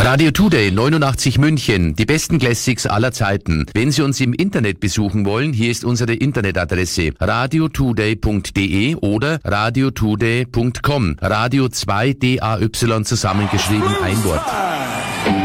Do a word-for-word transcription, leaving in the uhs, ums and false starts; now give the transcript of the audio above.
Radio Today neunundachtzig München, die besten Classics aller Zeiten. Wenn Sie uns im Internet besuchen wollen, hier ist unsere Internetadresse radio today punkt de oder radio today punkt com. Radio zwei D A Y zusammengeschrieben, ein Wort.